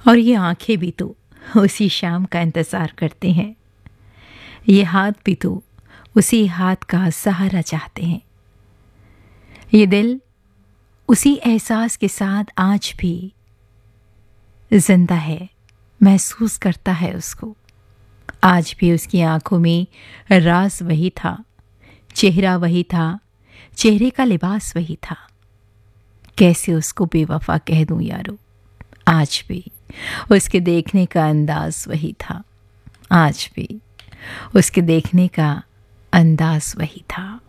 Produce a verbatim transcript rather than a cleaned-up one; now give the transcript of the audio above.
और ये आंखें भी तो उसी शाम का इंतज़ार करते हैं। ये हाथ भी तो उसी हाथ का सहारा चाहते हैं। ये दिल उसी एहसास के साथ आज भी जिंदा है, महसूस करता है उसको। आज भी उसकी आंखों में राज वही था, चेहरा वही था, चेहरे का लिबास वही था। कैसे उसको बेवफा कह दूं यारो। आज भी उसके देखने का अंदाज वही था, आज भी उसके देखने का अंदाज वही था।